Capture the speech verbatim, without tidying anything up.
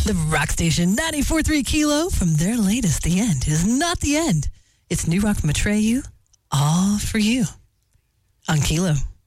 The rock station ninety-four point three Kilo from their latest The End is not the end. It's new rock from Atreyu, all for you on Kilo.